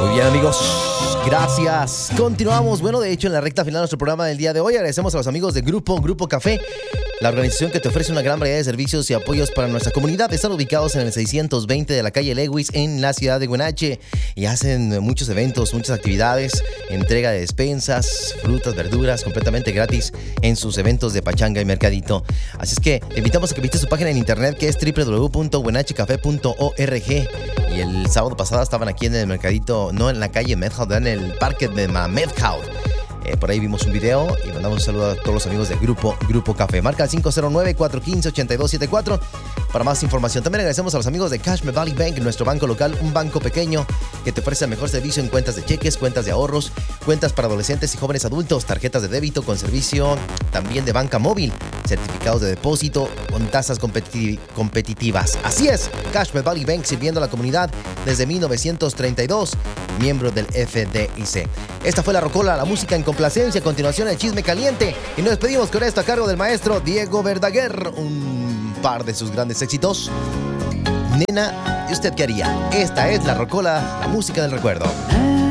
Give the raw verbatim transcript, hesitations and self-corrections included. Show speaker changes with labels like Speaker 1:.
Speaker 1: Muy bien, amigos, gracias. Continuamos, bueno, de hecho en la recta final de nuestro programa del día de hoy agradecemos a los amigos de Grupo, Grupo Café, la organización que te ofrece una gran variedad de servicios y apoyos para nuestra comunidad. Están ubicados en el seiscientos veinte de la calle Lewis en la ciudad de Huenache y hacen muchos eventos, muchas actividades, entrega de despensas, frutas, verduras, completamente gratis en sus eventos de pachanga y mercadito. Así es que te invitamos a que visites su página en internet, que es doble u doble u doble u punto huenachecafé punto org. Y el sábado pasado estaban aquí en el mercadito, no en la calle Medhout, en el parque de Medhout. Eh, por ahí vimos un video y mandamos un saludo a todos los amigos del Grupo Grupo Café. Marca cinco cero nueve, cuatro uno cinco, ocho dos siete cuatro para más información. También agradecemos a los amigos de Cashmere Valley Bank, nuestro banco local, un banco pequeño que te ofrece el mejor servicio en cuentas de cheques, cuentas de ahorros, cuentas para adolescentes y jóvenes adultos, tarjetas de débito con servicio también de banca móvil, certificados de depósito con tasas competi- competitivas. Así es, Cashmere Valley Bank sirviendo a la comunidad desde mil novecientos treinta y dos, miembro del F D I C. Esta fue La Rocola, la música en complacencia. A continuación, el chisme caliente. Y nos despedimos con esto a cargo del maestro Diego Verdaguer. Un par de sus grandes éxitos. Nena, ¿y usted qué haría? Esta es La Rocola, la música del recuerdo.